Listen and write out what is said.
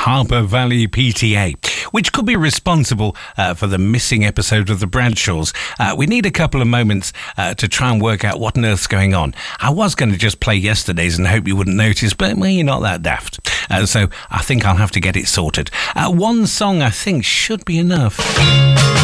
Harper Valley PTA, which could be responsible for the missing episode of the Bradshaws. We need a couple of moments to try and work out what on earth's going on. I was going to just play yesterday's and hope you wouldn't notice, but well, you're not that daft. So I think I'll have to get it sorted. One song I think should be enough.